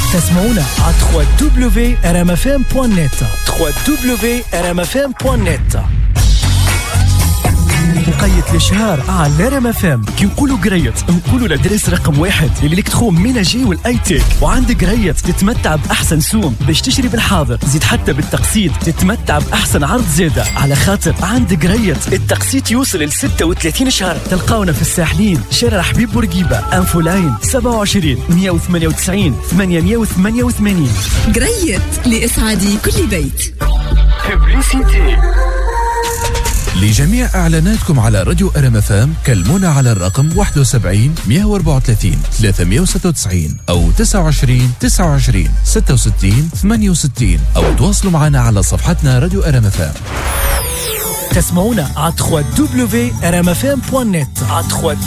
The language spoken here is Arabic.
تسمعونا على www.rmfm.net www.rmfm.net. وقيت الشهر على ريم اف ام. كي نقولوا قريت نقولوا لدرس رقم 1 للإلكترون ميناجي والاي تيك. وعندك قريت تتمتع باحسن سوم باش تشتري بالحاضر، زيد حتى بالتقسيط تتمتع باحسن عرض زياده، على خاطر عندك قريت التقسيط يوصل ل 36 شهر. تلقاونا في الساحلين، شارع حبيب بورقيبه، انفو لاين 27 198 888. قريت لإسعاد كل بيت. ببليسيتي. لجميع إعلاناتكم على راديو RMFM كلمونا على الرقم 71 134 396 أو 29 29 66 68 أو تواصلوا معنا على صفحتنا راديو RMFM. تسمعونا على www.rmfm.net